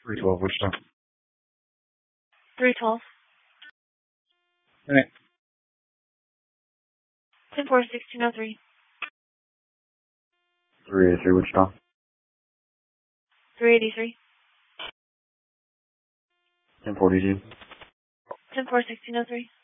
312 Wichita. 312. Alright. 10-4-1603. 383 Wichita. 383. 1042. 10-4-1603.